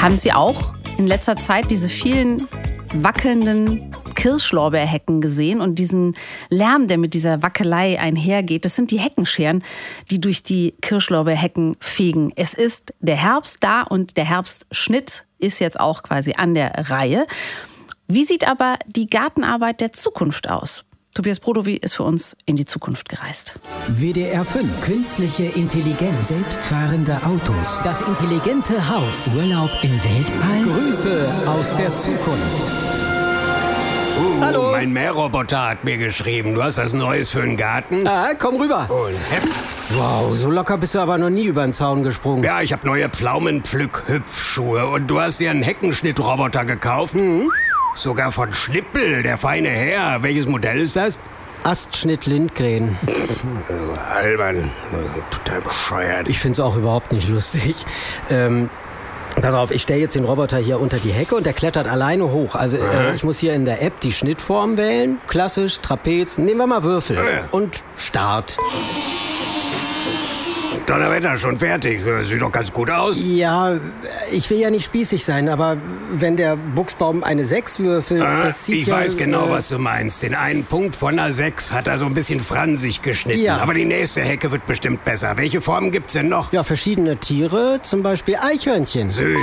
Haben Sie auch in letzter Zeit diese vielen wackelnden Kirschlorbeerhecken gesehen und diesen Lärm, der mit dieser Wackelei einhergeht? Das sind die Heckenscheren, die durch die Kirschlorbeerhecken fegen. Es ist der Herbst da und der Herbstschnitt ist jetzt auch quasi an der Reihe. Wie sieht aber die Gartenarbeit der Zukunft aus? Tobias Brodowy ist für uns in die Zukunft gereist. WDR 5. Künstliche Intelligenz. Selbstfahrende Autos. Das intelligente Haus. Urlaub im Weltall. Grüße aus der Zukunft. Hallo. Mein Mähroboter hat mir geschrieben, du hast was Neues für den Garten. Ah, komm rüber. Und Wow, so locker bist du aber noch nie über den Zaun gesprungen. ja, ich habe neue Pflaumenpflück-Hüpfschuhe und du hast dir einen Heckenschnittroboter gekauft. Sogar von Schnippel, der feine Herr. Welches Modell ist das? Astschnitt Lindgren. Albern, total bescheuert. Ich find's auch überhaupt nicht lustig. Pass auf, ich stelle jetzt den Roboter hier unter die Hecke und der klettert alleine hoch. Also ich muss hier in der App die Schnittform wählen. Klassisch, Trapez, nehmen wir mal Würfel. Ja. Und Start. Donnerwetter, schon fertig. Sieht doch ganz gut aus. Ja, ich will ja nicht spießig sein, aber wenn der Buchsbaum eine 6 würfelt, das sieht Ich ja... weiß genau, was du meinst. Den einen Punkt von einer 6 hat er so ein bisschen fransig geschnitten. Ja. Aber die nächste Hecke wird bestimmt besser. Welche Formen gibt's denn noch? Ja, verschiedene Tiere, zum Beispiel Eichhörnchen. Süß.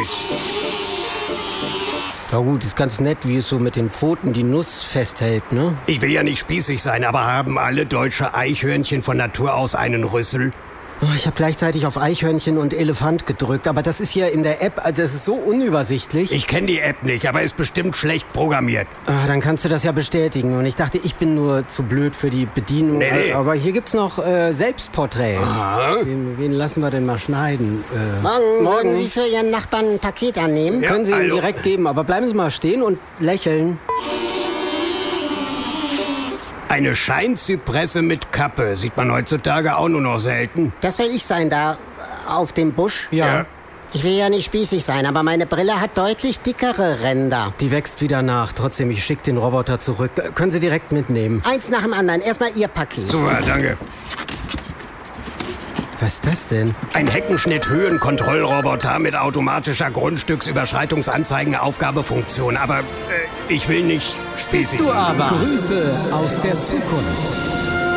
Ja gut, ist ganz nett, wie es so mit den Pfoten die Nuss festhält, ne? Ich will ja nicht spießig sein, aber haben alle deutsche Eichhörnchen von Natur aus einen Rüssel? Oh, ich habe gleichzeitig auf Eichhörnchen und Elefant gedrückt, aber das ist hier in der App, das ist so unübersichtlich. Ich kenne die App nicht, aber ist bestimmt schlecht programmiert. Ah, dann kannst du das ja bestätigen. Und ich dachte, ich bin nur zu blöd für die Bedienung. Nee. Aber hier gibt's noch Selbstporträt. Aha. Wen lassen wir denn mal schneiden? Morgen würden Sie für Ihren Nachbarn ein Paket annehmen? Ja, Können Sie ihm hallo. direkt geben, aber bleiben Sie mal stehen und lächeln. Eine Scheinzypresse mit Kappe sieht man heutzutage auch nur noch selten. Das soll ich sein, da auf dem Busch. Ja. Ich will ja nicht spießig sein, aber meine Brille hat deutlich dickere Ränder. Die wächst wieder nach. Trotzdem, ich schicke den Roboter zurück. Können Sie direkt mitnehmen. Eins nach dem anderen. Erstmal Ihr Paket. Super, danke. Was ist das denn? Ein Heckenschnitt-Höhenkontrollroboter mit automatischer Grundstücksüberschreitungsanzeigen-Aufgabefunktion. Aber ich will nicht spießig Bist du sein. aber. Grüße aus der Zukunft.